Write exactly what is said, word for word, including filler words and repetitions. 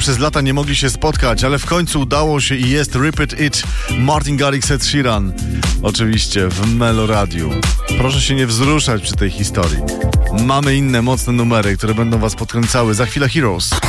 przez lata nie mogli się spotkać, ale w końcu udało się i jest Repeat It, Martin Garrix, Ed Sheeran. Oczywiście w Meloradiu. Proszę się nie wzruszać przy tej historii. Mamy inne mocne numery, które będą was podkręcały. Za chwilę Heroes.